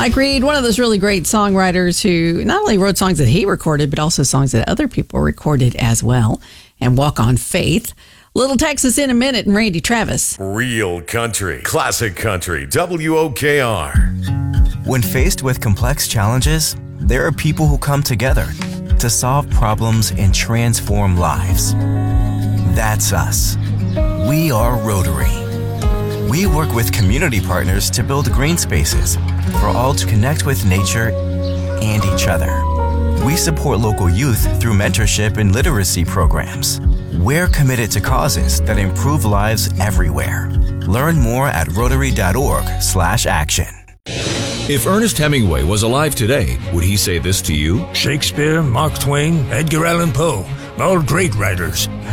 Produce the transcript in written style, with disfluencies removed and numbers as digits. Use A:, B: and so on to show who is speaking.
A: Mike Reed, one of those really great songwriters who not only wrote songs that he recorded, but also songs that other people recorded as well. And Walk on Faith. Little Texas in a minute, and Randy Travis.
B: Real country, classic country, WOKR.
C: When faced with complex challenges, there are people who come together to solve problems and transform lives. That's us. We are Rotary. We work with community partners to build green spaces for all to connect with nature and each other. We support local youth through mentorship and literacy programs. We're committed to causes that improve lives everywhere. Learn more at rotary.org/action.
D: If Ernest Hemingway was alive today, would he say this to you?
E: Shakespeare, Mark Twain, Edgar Allan Poe, all great writers.